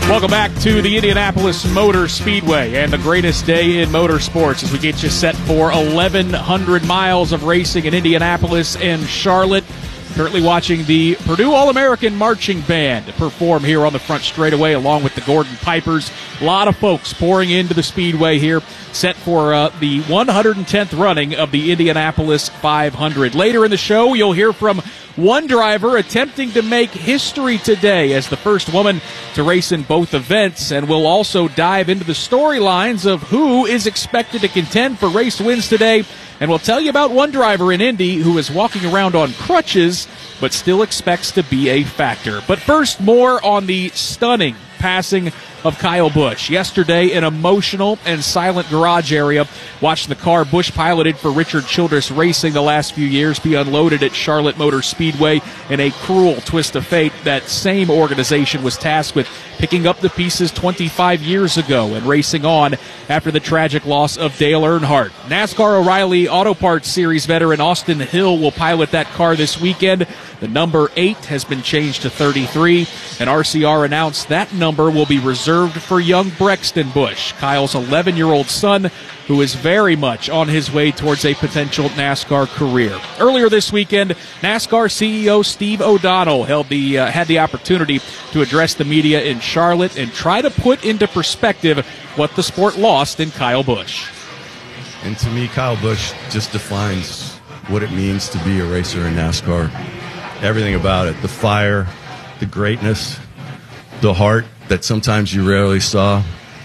Welcome back to the Indianapolis Motor Speedway and the greatest day in motorsports as we get you set for 1,100 miles of racing in Indianapolis and Charlotte. Currently watching the Purdue All-American Marching Band perform here on the front straightaway along with the Gordon Pipers. A lot of folks pouring into the Speedway here, set for the 110th running of the Indianapolis 500. Later in the show, you'll hear from one driver attempting to make history today as the first woman to race in both events, and we'll also dive into the storylines of who is expected to contend for race wins today, and we'll tell you about one driver in Indy who is walking around on crutches but still expects to be a factor. But first, more on the stunning passing of Kyle Busch. Yesterday, an emotional and silent garage area. Watched the car Busch piloted for Richard Childress Racing the last few years be unloaded at Charlotte Motor Speedway in a cruel twist of fate. That same organization was tasked with picking up the pieces 25 years ago and racing on after the tragic loss of Dale Earnhardt. NASCAR O'Reilly Auto Parts Series veteran Austin Hill will pilot that car this weekend. The number 8 has been changed to 33, and RCR announced that number will be reserved for young Brexton Busch, Kyle's 11-year-old son, who is very much on his way towards a potential NASCAR career. Earlier this weekend, NASCAR CEO Steve O'Donnell had the opportunity to address the media in Charlotte and try to put into perspective what the sport lost in Kyle Busch. And to me, Kyle Busch just defines what it means to be a racer in NASCAR. Everything about it, the fire, the greatness, the heart that sometimes you rarely saw.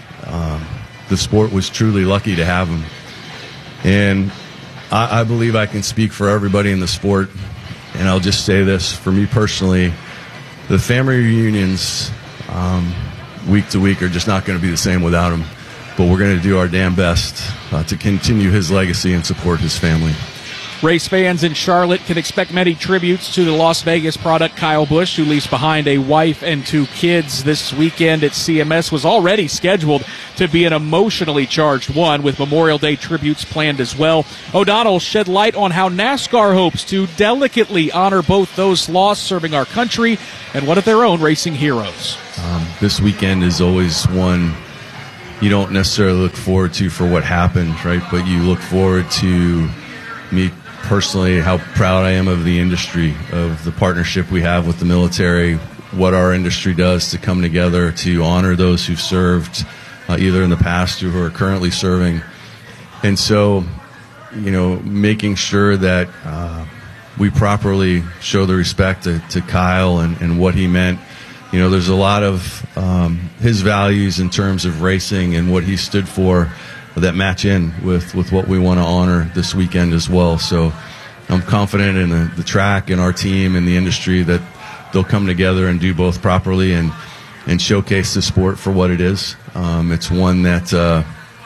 The sport was truly lucky to have him. And I believe I can speak for everybody in the sport, and I'll just say this, for me personally, the family reunions week to week are just not going to be the same without him. But we're going to do our damn best to continue his legacy and support his family. Race fans in Charlotte can expect many tributes to the Las Vegas product Kyle Busch, who leaves behind a wife and 2 kids. This weekend at CMS was already scheduled to be an emotionally charged one, with Memorial Day tributes planned as well. O'Donnell shed light on how NASCAR hopes to delicately honor both those lost serving our country and one of their own racing heroes. This weekend is always one you don't necessarily look forward to for what happened, right? But you look forward to me personally, how proud I am of the industry, of the partnership we have with the military, what our industry does to come together to honor those who've served either in the past or who are currently serving. And so, making sure that we properly show the respect to Kyle and what he meant. There's a lot of his values in terms of racing and what he stood for that match in with what we want to honor this weekend as well. So I'm confident in the track and our team and the industry that they'll come together and do both properly and showcase the sport for what it is. It's one that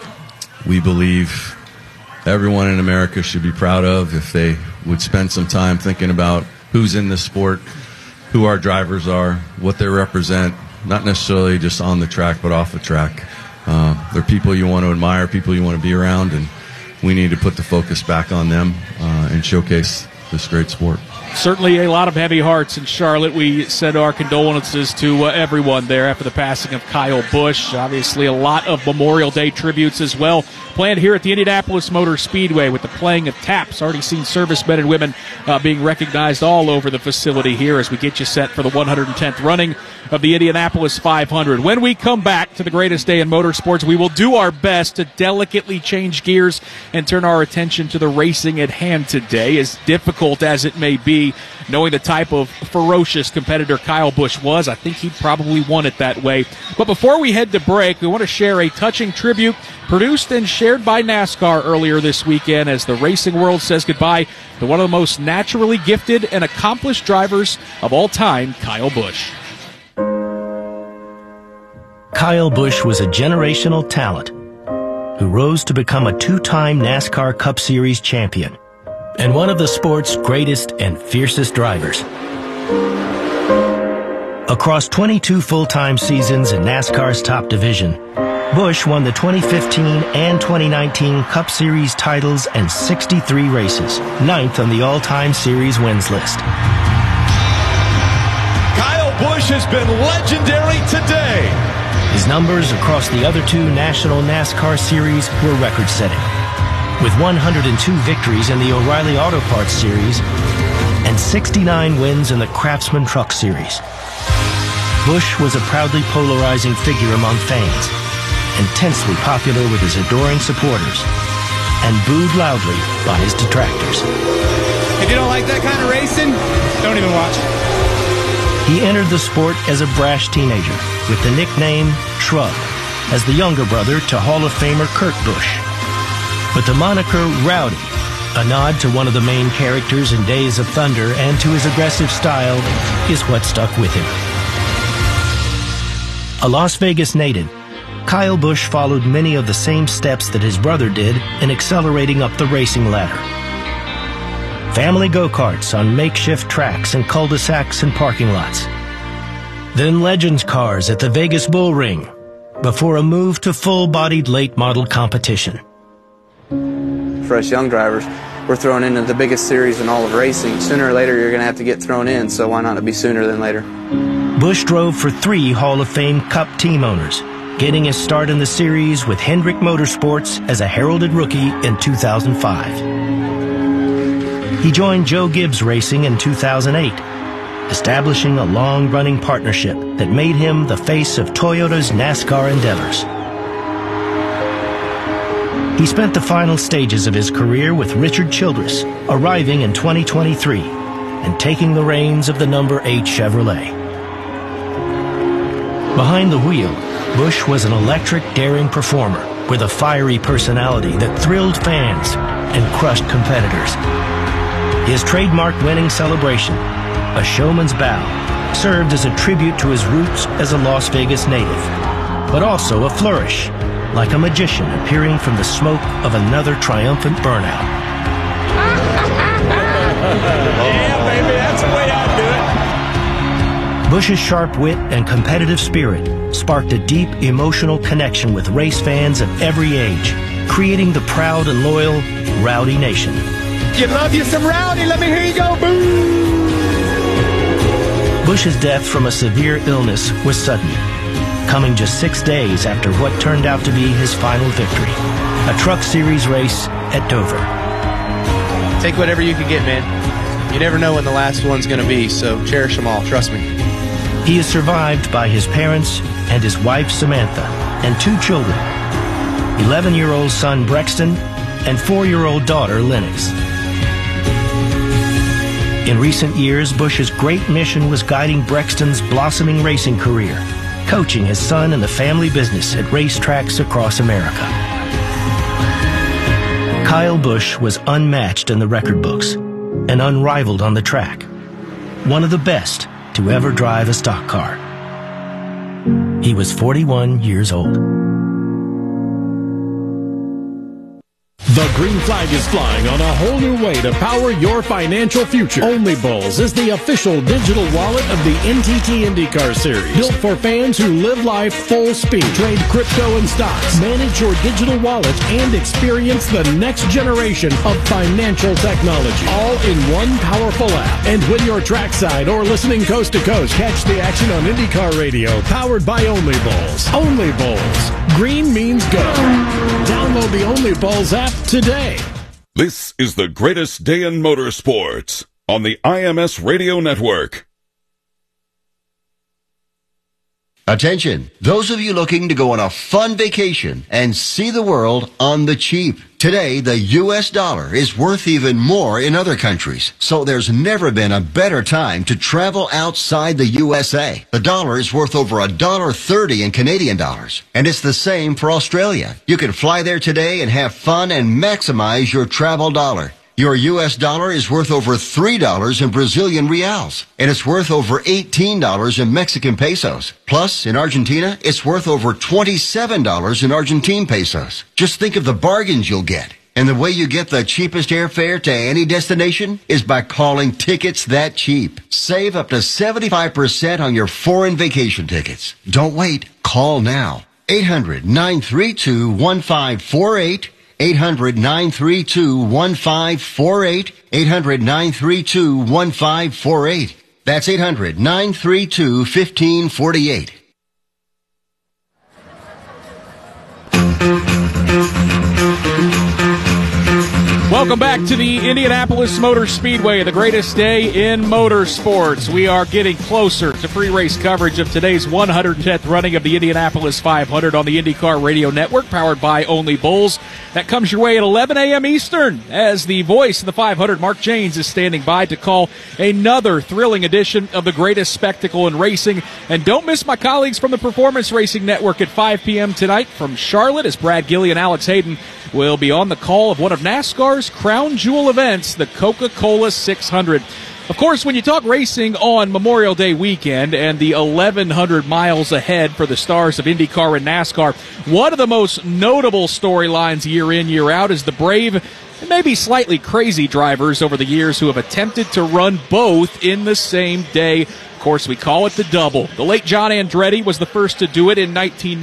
we believe everyone in America should be proud of if they would spend some time thinking about who's in this sport, who our drivers are, what they represent, not necessarily just on the track but off the track. They're people you want to admire, people you want to be around, and we need to put the focus back on them and showcase this great sport. Certainly a lot of heavy hearts in Charlotte. We send our condolences to everyone there after the passing of Kyle Busch. Obviously a lot of Memorial Day tributes as well planned here at the Indianapolis Motor Speedway with the playing of taps. Already seen servicemen and women being recognized all over the facility here as we get you set for the 110th running of the Indianapolis 500. When we come back to the greatest day in motorsports, we will do our best to delicately change gears and turn our attention to the racing at hand today, as difficult as it may be. Knowing the type of ferocious competitor Kyle Busch was, I think he'd probably won it that way. But before we head to break, we want to share a touching tribute produced and shared by NASCAR earlier this weekend as the racing world says goodbye to one of the most naturally gifted and accomplished drivers of all time, Kyle Busch. Kyle Busch was a generational talent who rose to become a 2-time NASCAR Cup Series champion and one of the sport's greatest and fiercest drivers. Across 22 full-time seasons in NASCAR's top division, Busch won the 2015 and 2019 Cup Series titles and 63 races, 9th on the all-time series wins list. Kyle Busch has been legendary today. His numbers across the other two National NASCAR Series were record-setting, with 102 victories in the O'Reilly Auto Parts Series and 69 wins in the Craftsman Truck Series. Busch was a proudly polarizing figure among fans, intensely popular with his adoring supporters, and booed loudly by his detractors. If you don't like that kind of racing, don't even watch it. He entered the sport as a brash teenager with the nickname Shrub, as the younger brother to Hall of Famer Kurt Busch. But the moniker Rowdy, a nod to one of the main characters in Days of Thunder and to his aggressive style, is what stuck with him. A Las Vegas native, Kyle Busch followed many of the same steps that his brother did in accelerating up the racing ladder. Family go-karts on makeshift tracks and cul-de-sacs and parking lots. Then Legends cars at the Vegas Bull Ring, before a move to full-bodied late-model competition. For us young drivers, we're thrown into the biggest series in all of racing. Sooner or later, you're going to have to get thrown in, so why not it be sooner than later? Busch drove for 3 Hall of Fame Cup team owners, getting his start in the series with Hendrick Motorsports as a heralded rookie in 2005. He joined Joe Gibbs Racing in 2008, establishing a long-running partnership that made him the face of Toyota's NASCAR endeavors. He spent the final stages of his career with Richard Childress, arriving in 2023 and taking the reins of the number 8 Chevrolet. Behind the wheel, Busch was an electric, daring performer with a fiery personality that thrilled fans and crushed competitors. His trademark winning celebration, a showman's bow, served as a tribute to his roots as a Las Vegas native, but also a flourish, like a magician appearing from the smoke of another triumphant burnout. Yeah, baby, that's the way I do it. Busch's sharp wit and competitive spirit sparked a deep emotional connection with race fans of every age, creating the proud and loyal Rowdy Nation. You love you some Rowdy, let me hear you go, boo! Busch's death from a severe illness was sudden, coming just 6 days after what turned out to be his final victory, a Truck Series race at Dover. Take whatever you can get, man. You never know when the last one's going to be, so cherish them all, trust me. He is survived by his parents and his wife Samantha and 2 children, 11-year-old son Brexton and 4-year-old daughter Lennox. In recent years, Busch's great mission was guiding Brexton's blossoming racing career, coaching his son in the family business at racetracks across America. Kyle Busch was unmatched in the record books and unrivaled on the track, one of the best to ever drive a stock car. He was 41 years old. The green flag is flying on a whole new way to power your financial future. Only Bulls is the official digital wallet of the NTT IndyCar Series. Built for fans who live life full speed. Trade crypto and stocks. Manage your digital wallet and experience the next generation of financial technology. All in one powerful app. And when you're trackside or listening coast to coast, catch the action on IndyCar Radio. Powered by Only Bulls. Only Bulls. Green means go. Download the Only Bulls app today. This is the greatest day in motorsports on the IMS Radio Network. Attention, those of you looking to go on a fun vacation and see the world on the cheap. Today, the U.S. dollar is worth even more in other countries, so there's never been a better time to travel outside the USA. The dollar is worth over $1.30 in Canadian dollars, and it's the same for Australia. You can fly there today and have fun and maximize your travel dollar. Your U.S. dollar is worth over $3 in Brazilian reals, and it's worth over $18 in Mexican pesos. Plus, in Argentina, it's worth over $27 in Argentine pesos. Just think of the bargains you'll get. And the way you get the cheapest airfare to any destination is by calling Tickets That Cheap. Save up to 75% on your foreign vacation tickets. Don't wait. Call now. 800-932-1548. 800-932-1548. 800-932-1548. That's 800-932-1548. Welcome back to the Indianapolis Motor Speedway, the greatest day in motorsports. We are getting closer to free race coverage of today's 110th running of the Indianapolis 500 on the IndyCar Radio Network, powered by Only Bulls. That comes your way at 11 a.m. Eastern, as the voice of the 500, Mark Janes, is standing by to call another thrilling edition of the greatest spectacle in racing. And don't miss my colleagues from the Performance Racing Network at 5 p.m. tonight from Charlotte, as Brad Gilly and Alex Hayden will be on the call of one of NASCAR's crown jewel events, the Coca-Cola 600. Of course, when you talk racing on Memorial Day weekend and the 1,100 miles ahead for the stars of IndyCar and NASCAR, one of the most notable storylines year in, year out is the brave and maybe slightly crazy drivers over the years who have attempted to run both in the same day. Of course, we call it the double. The late John Andretti was the first to do it in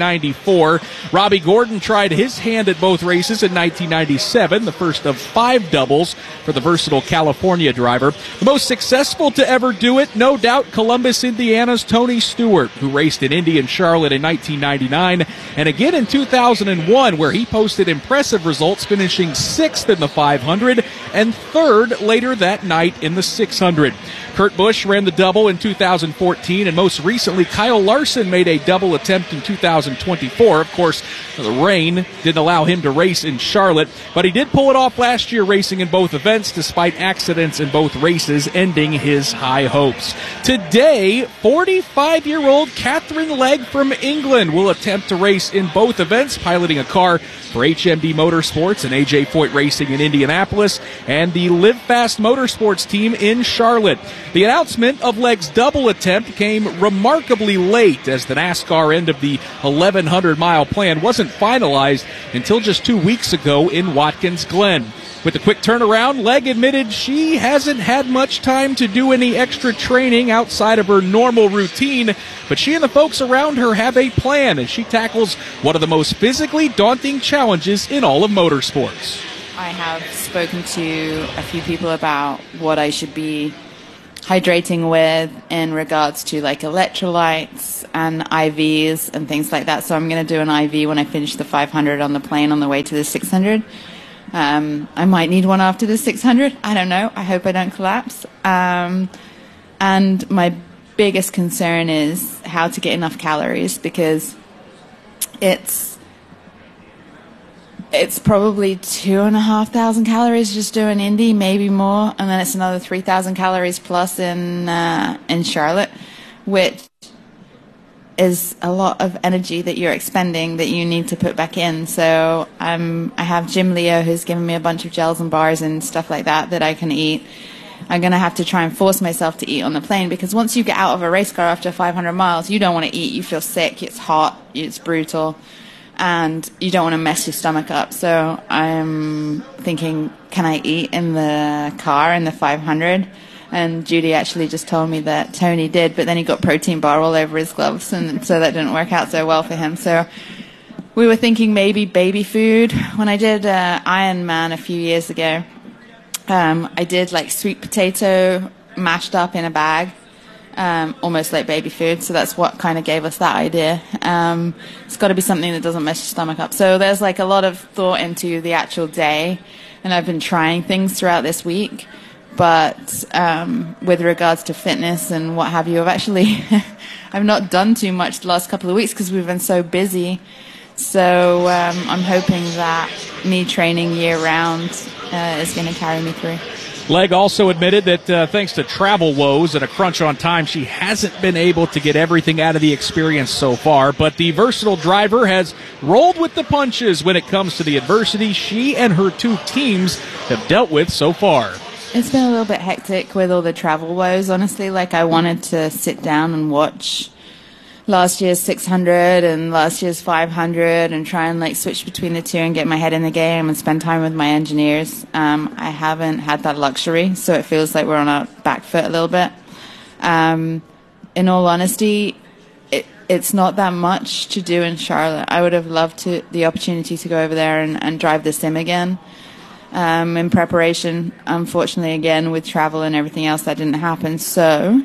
1994. Robbie Gordon tried his hand at both races in 1997, the first of 5 doubles for the versatile California driver. The most successful to ever do it, no doubt, Columbus, Indiana's Tony Stewart, who raced in Indy and Charlotte in 1999, and again in 2001, where he posted impressive results, finishing 6th in the 500 and 3rd later that night in the 600. Kurt Busch ran the double in 2014, and most recently, Kyle Larson made a double attempt in 2024. Of course, the rain didn't allow him to race in Charlotte, but he did pull it off last year, racing in both events, despite accidents in both races, ending his high hopes. Today, 45-year-old Catherine Legg from England will attempt to race in both events, piloting a car for HMD Motorsports and AJ Foyt Racing in Indianapolis and the Live Fast Motorsports team in Charlotte. The announcement of Legg's double attempt came remarkably late, as the NASCAR end of the 1,100-mile plan wasn't finalized until just 2 weeks ago in Watkins Glen. With the quick turnaround, Legg admitted she hasn't had much time to do any extra training outside of her normal routine, but she and the folks around her have a plan as she tackles one of the most physically daunting challenges in all of motorsports. I have spoken to a few people about what I should be hydrating with in regards to like electrolytes and IVs and things like that. So I'm going to do an IV when I finish the 500 on the plane on the way to the 600. I might need one after the 600. I don't know. I hope I don't collapse. And my biggest concern is how to get enough calories, because it's probably 2,500 calories just doing Indy, maybe more, and then it's another 3,000 calories plus in Charlotte, which is a lot of energy that you're expending that you need to put back in. So I have Jim Leo, who's given me a bunch of gels and bars and stuff like that I can eat. I'm going to have to try and force myself to eat on the plane, because once you get out of a race car after 500 miles, you don't want to eat. You feel sick. It's hot. It's brutal. And you don't want to mess your stomach up. So I'm thinking, can I eat in the car in the 500? And Judy actually just told me that Tony did, but then he got protein bar all over his gloves, and so that didn't work out so well for him. So we were thinking maybe baby food. When I did Ironman a few years ago, I did like sweet potato mashed up in a bag, almost like baby food. So that's what kind of gave us that idea. It's got to be something that doesn't mess your stomach up. So there's like a lot of thought into the actual day, and I've been trying things throughout this week. But with regards to fitness and what have you, I've not done too much the last couple of weeks because we've been so busy. So I'm hoping that me training year-round is going to carry me through. Legg also admitted that thanks to travel woes and a crunch on time, she hasn't been able to get everything out of the experience so far. But the versatile driver has rolled with the punches when it comes to the adversity she and her 2 teams have dealt with so far. It's been a little bit hectic with all the travel woes, honestly. Like, I wanted to sit down and watch last year's 600 and last year's 500 and try and, like, switch between the two and get my head in the game and spend time with my engineers. I haven't had that luxury, so it feels like we're on our back foot a little bit. In all honesty, it's not that much to do in Charlotte. I would have loved the opportunity to go over there and drive the sim again. In preparation, unfortunately, again, with travel and everything else, that didn't happen. So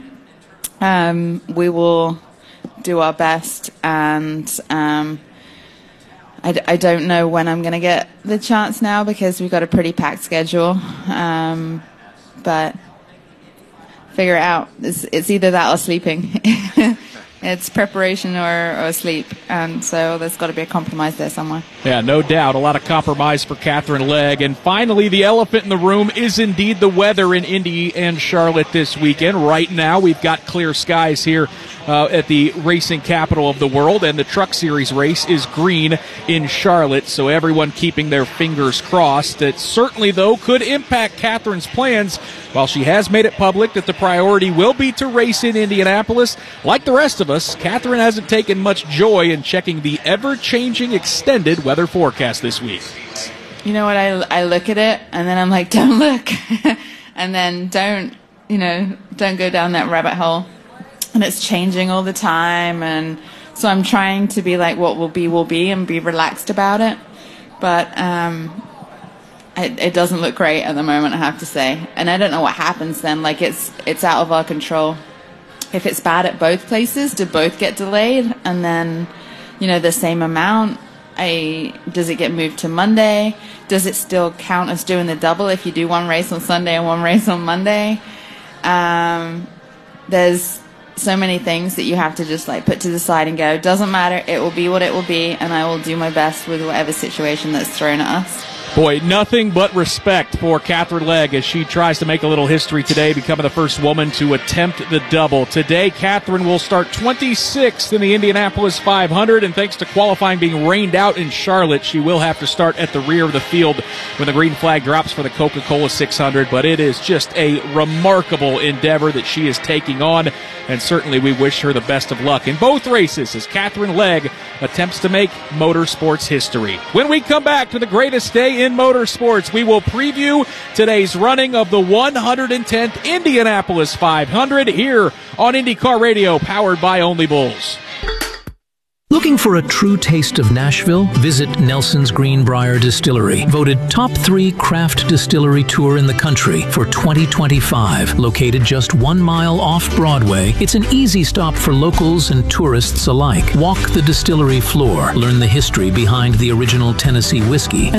we will do our best and I don't know when I'm going to get the chance now because we've got a pretty packed schedule. But figure it out. It's either that or sleeping. It's preparation or sleep, and so there's got to be a compromise there somewhere. Yeah, no doubt. A lot of compromise for Katherine Legge. And finally, the elephant in the room is indeed the weather in Indy and Charlotte this weekend. Right now, we've got clear skies here at the racing capital of the world, and the Truck Series race is green in Charlotte, so everyone keeping their fingers crossed. It certainly, though, could impact Katherine's plans. While she has made it public that the priority will be to race in Indianapolis, like the rest of us, Katherine hasn't taken much joy in checking the ever-changing extended weather forecast this week. You know what? I look at it, and then I'm like, don't look. And then don't go down that rabbit hole. And it's changing all the time, and so I'm trying to be like, what will be, and be relaxed about it. But it doesn't look great at the moment, I have to say. And I don't know what happens then. Like, it's out of our control. If it's bad at both places, do both get delayed? And then, the same amount? Does it get moved to Monday? Does it still count as doing the double if you do one race on Sunday and one race on Monday? There's so many things that you have to just put to the side and go, doesn't matter, it will be what it will be, and I will do my best with whatever situation that's thrown at us. Boy, nothing but respect for Katherine Legge as she tries to make a little history today, becoming the first woman to attempt the double. Today, Katherine will start 26th in the Indianapolis 500, and thanks to qualifying being rained out in Charlotte, she will have to start at the rear of the field when the green flag drops for the Coca-Cola 600. But it is just a remarkable endeavor that she is taking on, and certainly we wish her the best of luck in both races as Katherine Legge attempts to make motorsports history. When we come back to the greatest day in motorsports, we will preview today's running of the 110th Indianapolis 500 here on IndyCar Radio, powered by Only Bulls. Looking for a true taste of Nashville? Visit Nelson's Greenbrier Distillery, voted top 3 craft distillery tour in the country for 2025. Located just 1 mile off Broadway, it's an easy stop for locals and tourists alike. Walk the distillery floor, learn the history behind the original Tennessee whiskey,